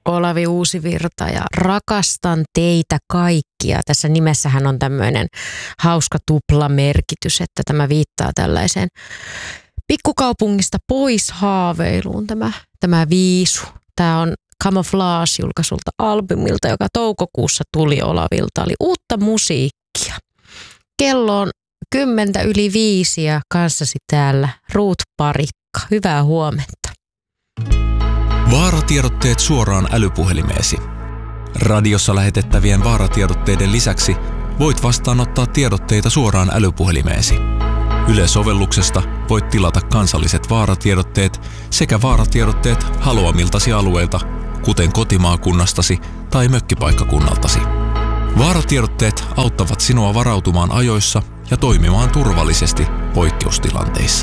Olavi Uusivirta ja rakastan teitä kaikkia. Tässä nimessähän on tämmöinen hauska tuplamerkitys, että tämä viittaa tällaiseen pikkukaupungista pois haaveiluun tämä viisu. Tämä on Camouflage-julkaisulta albumilta, joka toukokuussa tuli Olavilta. Oli uutta musiikkia. Kello on 4:10 ja kanssasi täällä Ruut Parikka. Hyvää huomenta. Vaaratiedotteet suoraan älypuhelimeesi. Radiossa lähetettävien vaaratiedotteiden lisäksi voit vastaanottaa tiedotteita suoraan älypuhelimeesi. Yle-sovelluksesta voit tilata kansalliset vaaratiedotteet sekä vaaratiedotteet haluamiltasi alueilta, kuten kotimaakunnastasi tai mökkipaikkakunnaltasi. Vaaratiedotteet auttavat sinua varautumaan ajoissa ja toimimaan turvallisesti poikkeustilanteissa.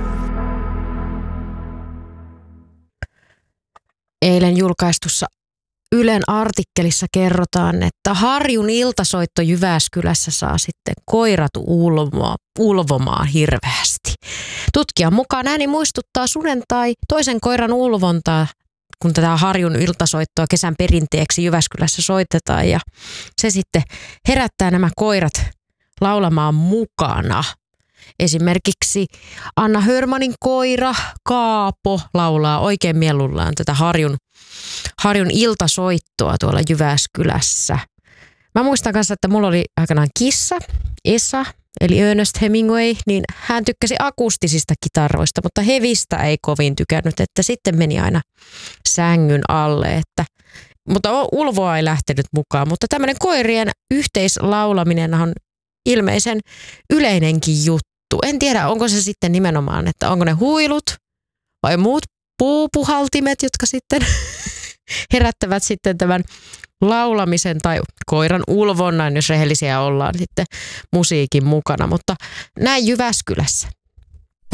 Eilen julkaistussa Ylen artikkelissa kerrotaan, että Harjun iltasoitto Jyväskylässä saa sitten koirat ulvomaan hirveästi. Tutkijan mukaan ääni muistuttaa suden tai toisen koiran ulvontaa, kun tätä Harjun iltasoittoa kesän perinteeksi Jyväskylässä soitetaan. Ja se sitten herättää nämä koirat laulamaan mukana. Esimerkiksi Anna Hörmanin koira Kaapo laulaa oikein mieluillaan tätä Harjun iltasoittoa tuolla Jyväskylässä. Mä muistan kanssa, että mulla oli aikanaan kissa, Esa, eli Ernest Hemingway, niin hän tykkäsi akustisista kitaroista, mutta hevistä ei kovin tykännyt, että sitten meni aina sängyn alle, mutta ulvoa ei lähtenyt mukaan. Mutta tämmöinen koirien yhteislaulaminen on ilmeisen yleinenkin juttu. En tiedä, onko se sitten nimenomaan, että onko ne huilut vai muut puupuhaltimet, jotka sitten herättävät sitten tämän laulamisen tai koiran ulvonnan, jos rehellisiä ollaan sitten musiikin mukana. Mutta näin Jyväskylässä.